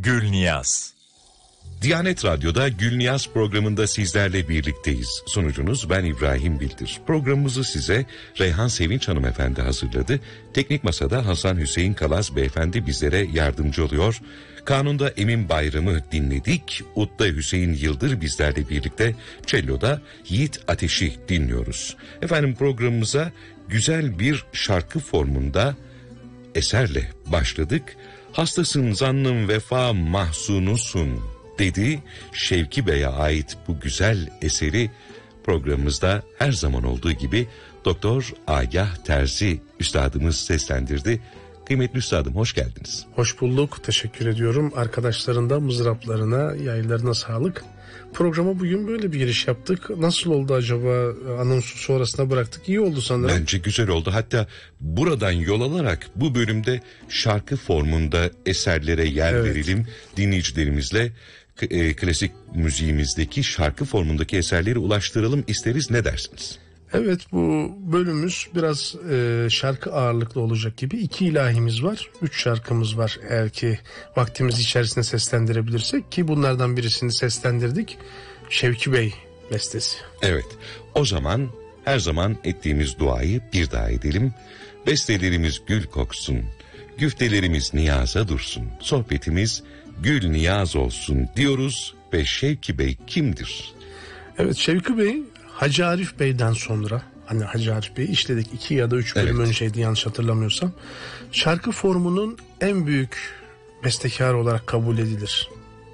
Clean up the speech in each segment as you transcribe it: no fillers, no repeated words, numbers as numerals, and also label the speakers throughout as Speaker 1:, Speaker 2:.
Speaker 1: Gülniyaz.
Speaker 2: Diyanet Radyo'da Gülniyaz programında sizlerle birlikteyiz. Sunucunuz ben İbrahim Bildir. Programımızı size Reyhan Sevinç hanımefendi hazırladı. Teknik Masa'da Hasan Hüseyin Kalaz beyefendi bizlere yardımcı oluyor. Kanun'da Emin Bayram'ı dinledik. Ud'da Hüseyin Yıldır bizlerle birlikte. Cello'da Yiğit Ateş'i dinliyoruz. Efendim programımıza güzel bir şarkı formunda eserle başladık. Hastasın zannım vefa mahzunusun dedi. Şevki Bey'e ait bu güzel eseri programımızda her zaman olduğu gibi Doktor Agah Terzi üstadımız seslendirdi. Kıymetli üstadım, hoş geldiniz.
Speaker 3: Hoş bulduk, teşekkür ediyorum. Arkadaşların da mızraplarına, yaylarına sağlık. Programa bugün böyle bir giriş yaptık. Nasıl oldu acaba? Anonsu sonrasına bıraktık. İyi oldu sanırım.
Speaker 2: Bence güzel oldu. Hatta buradan yol alarak bu bölümde şarkı formunda eserlere yer verelim. Dinleyicilerimizle klasik müziğimizdeki şarkı formundaki eserleri ulaştıralım isteriz. Ne dersiniz?
Speaker 3: Evet, bu bölümümüz biraz şarkı ağırlıklı olacak gibi. 2 ilahimiz var, 3 şarkımız var eğer ki vaktimiz içerisinde seslendirebilirsek, ki bunlardan birisini seslendirdik. Şevki Bey bestesi.
Speaker 2: Evet, o zaman her zaman ettiğimiz duayı bir daha edelim. Bestelerimiz gül koksun, güftelerimiz niyaza dursun, sohbetimiz gül niyaz olsun diyoruz ve Şevki Bey kimdir?
Speaker 3: Evet, Şevki Bey Hacı Arif Bey'den sonra, hani Hacı Arif Bey'i işledik 2 ya da 3 bölüm önceydi yanlış hatırlamıyorsam, şarkı formunun en büyük bestekarı olarak kabul edilir.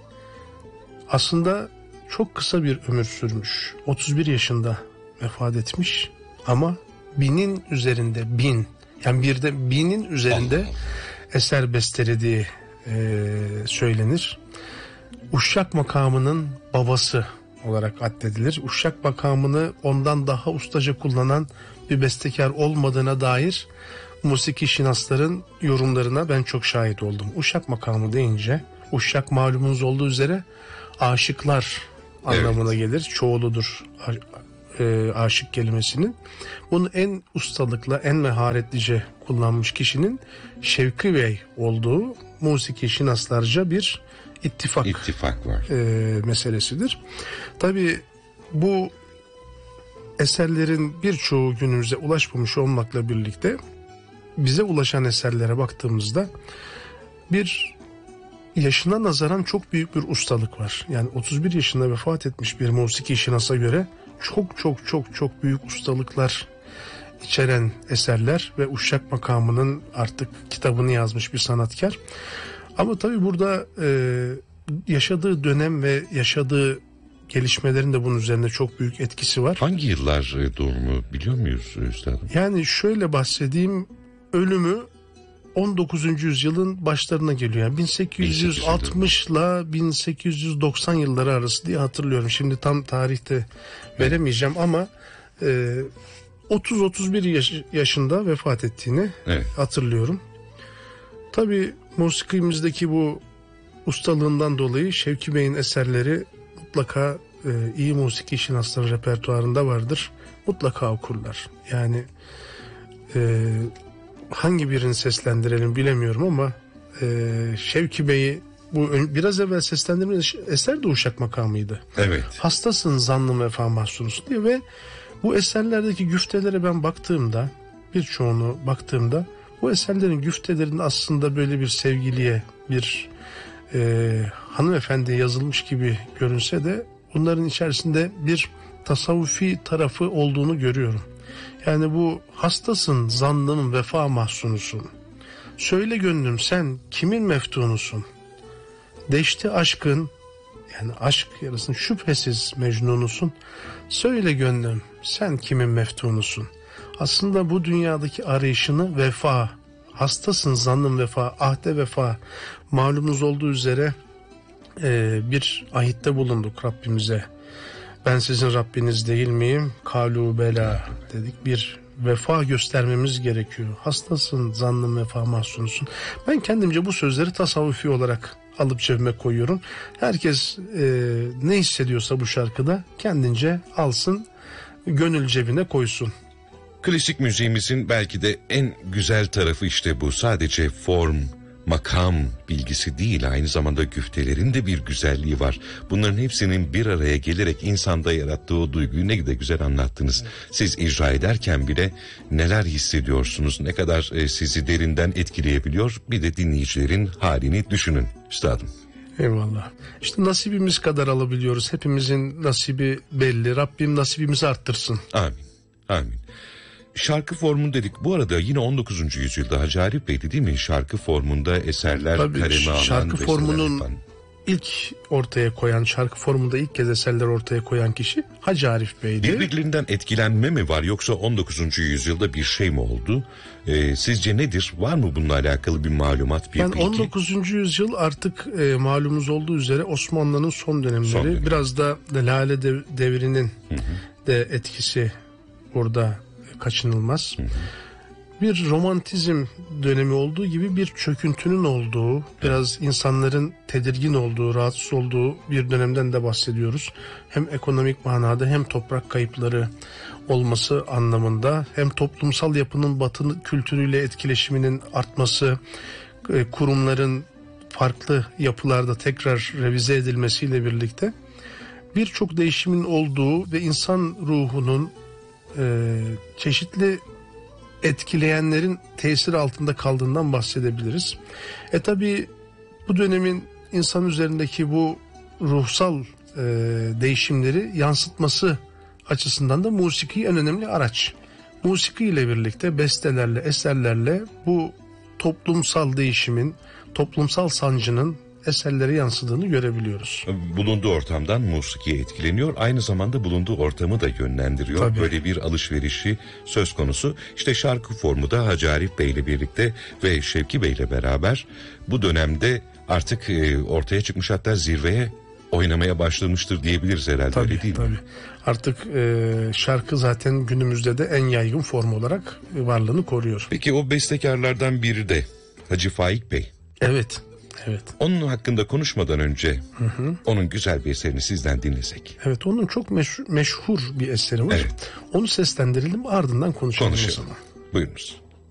Speaker 3: Aslında çok kısa bir ömür sürmüş. 31 yaşında vefat etmiş ama 1000'in üzerinde, yani bir de 1000'in üzerinde eser bestelediği söylenir. Uşak makamının babası olarak addedilir. Uşak makamını ondan daha ustaca kullanan bir bestekar olmadığına dair musiki şinasların yorumlarına ben çok şahit oldum. Uşak makamı deyince, uşak malumunuz olduğu üzere aşıklar anlamına gelir. Çoğuludur aşık kelimesinin. Bunu en ustalıkla, en meharetlice kullanmış kişinin Şevki Bey olduğu musiki şinaslarca bir ittifak var. Meselesidir. Tabii bu eserlerin birçoğu günümüze ulaşmamış olmakla birlikte bize ulaşan eserlere baktığımızda bir yaşına nazaran çok büyük bir ustalık var. Yani 31 yaşında vefat etmiş bir musiki şinasa göre çok büyük ustalıklar içeren eserler ve uşak makamının artık kitabını yazmış bir sanatkar. Ama tabii burada yaşadığı dönem ve yaşadığı gelişmelerin de bunun üzerinde çok büyük etkisi var.
Speaker 2: Hangi yıllar doğumu biliyor muyuz üstadım?
Speaker 3: Yani şöyle bahsedeyim, ölümü 19. yüzyılın başlarına geliyor. Yani 1860 ile 1890 yılları arası diye hatırlıyorum. Şimdi tam tarihte veremeyeceğim ama 30-31 yaşında vefat ettiğini hatırlıyorum. Tabii musikimizdeki bu ustalığından dolayı Şevki Bey'in eserleri mutlaka iyi musiki şinasların repertuarında vardır. Mutlaka okurlar. Yani hangi birini seslendirelim bilemiyorum ama Şevki Bey'i bu biraz evvel seslendirdiğimiz eser de uşak makamıydı.
Speaker 2: Evet.
Speaker 3: Hastasın zannım vefa mahzunusun diye ve bu eserlerdeki güftelere ben baktığımda, birçoğunu baktığımda bu eserlerin güftelerinde aslında böyle bir sevgiliye, bir hanımefendiye yazılmış gibi görünse de bunların içerisinde bir tasavvufi tarafı olduğunu görüyorum. Yani bu hastasın zannım vefa mahzunusun. Söyle gönlüm sen kimin meftunusun? Deşti aşkın, yani aşk yarısın şüphesiz mecnunusun. Söyle gönlüm sen kimin meftunusun? Aslında bu dünyadaki arayışını vefa, hastasın zannım vefa, ahde vefa, malumunuz olduğu üzere bir ahitte bulunduk Rabbimize. Ben sizin Rabbiniz değil miyim? Kalu bela dedik. Bir vefa göstermemiz gerekiyor. Hastasın zannım vefa mahzunusun. Ben kendimce bu sözleri tasavvufi olarak alıp cebime koyuyorum. Herkes ne hissediyorsa bu şarkıda kendince alsın, gönül cebine koysun.
Speaker 2: Klasik müziğimizin belki de en güzel tarafı işte bu. Sadece form, makam bilgisi değil, aynı zamanda güftelerin de bir güzelliği var. Bunların hepsinin bir araya gelerek insanda yarattığı o duyguyu ne de güzel anlattınız. Siz icra ederken bile neler hissediyorsunuz, ne kadar sizi derinden etkileyebiliyor, bir de dinleyicilerin halini düşünün üstadım.
Speaker 3: Eyvallah. İşte nasibimiz kadar alabiliyoruz. Hepimizin nasibi belli. Rabbim nasibimizi arttırsın.
Speaker 2: Amin. Amin. Şarkı formu dedik. Bu arada yine 19. yüzyılda Hacı Arif Bey'di değil mi? Şarkı formunda eserler kaleme alan,
Speaker 3: şarkı formunun
Speaker 2: yapan.
Speaker 3: ilk ortaya koyan, şarkı formunda ilk kez eserler ortaya koyan kişi Hacı Arif Bey'di.
Speaker 2: Birbirlerinden etkilenme mi var, yoksa 19. yüzyılda bir şey mi oldu? Sizce nedir? Var mı bununla alakalı bir malumat, bir bilgi?
Speaker 3: 19. yüzyıl artık malumunuz olduğu üzere Osmanlı'nın son dönemleri. Biraz da Lale devrinin de etkisi orada kaçınılmaz. Bir romantizm dönemi olduğu gibi bir çöküntünün olduğu, biraz insanların tedirgin olduğu, rahatsız olduğu bir dönemden de bahsediyoruz. Hem ekonomik manada hem toprak kayıpları olması anlamında, hem toplumsal yapının Batı kültürüyle etkileşiminin artması, kurumların farklı yapılarda tekrar revize edilmesiyle birlikte birçok değişimin olduğu ve insan ruhunun çeşitli etkileyenlerin tesir altında kaldığından bahsedebiliriz. Tabii bu dönemin insan üzerindeki bu ruhsal değişimleri yansıtması açısından da musiki en önemli araç. Musiki ile birlikte bestelerle, eserlerle bu toplumsal değişimin, toplumsal sancının eserlere yansıdığını görebiliyoruz.
Speaker 2: Bulunduğu ortamdan musikiye etkileniyor. Aynı zamanda bulunduğu ortamı da yönlendiriyor.
Speaker 3: Tabii.
Speaker 2: Böyle bir alışverişi söz konusu. İşte şarkı formu da Hacı Arif Bey ile birlikte ve Şevki Bey ile beraber bu dönemde artık ortaya çıkmış, hatta zirveye oynamaya başlamıştır diyebiliriz herhalde.
Speaker 3: Tabii,
Speaker 2: öyle değil
Speaker 3: tabii.
Speaker 2: mi?
Speaker 3: Artık şarkı zaten günümüzde de en yaygın form olarak varlığını koruyor.
Speaker 2: Peki o bestekarlardan biri de Hacı Faik Bey.
Speaker 3: Evet. Evet.
Speaker 2: Onun hakkında konuşmadan önce onun güzel bir eserini sizden dinlesek.
Speaker 3: Evet, onun çok meşhur bir eseri var.
Speaker 2: Evet.
Speaker 3: Onu seslendirelim, ardından konuşalım.
Speaker 2: Konuşalım. Buyurunuz.